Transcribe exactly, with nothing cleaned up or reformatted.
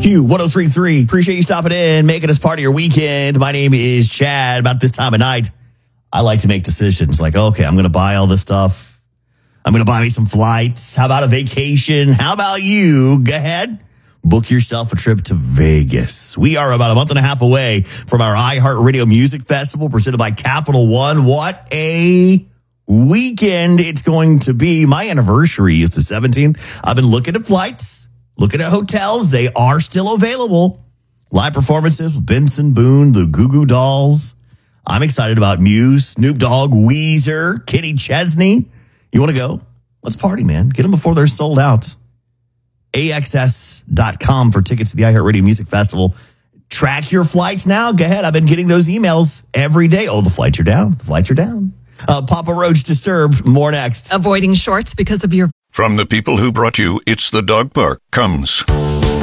Q one oh three point three. Appreciate you stopping in, making us part of your weekend. My name is Chad. About this time of night, I like to make decisions like, okay, I'm going to buy all this stuff. I'm going to buy me some flights. How about a vacation? How about you? Go ahead. Book yourself a trip to Vegas. We are about a month and a half away from our iHeartRadio Music Festival presented by Capital One. What a weekend it's going to be. My anniversary is the seventeenth. I've been looking at flights, looking at hotels. They are still available. Live performances with Benson Boone, the Goo Goo Dolls. I'm excited about Muse, Snoop Dogg, Weezer, Kenny Chesney. You want to go? Let's party, man. Get them before they're sold out. A X S dot com for tickets to the iHeartRadio Music Festival. Track your flights now. Go ahead. I've been getting those emails every day. Oh, the flights are down. The flights are down. Uh, Papa Roach Disturbed. More next. Avoiding shorts because of your... From the people who brought you It's the Dog Park comes...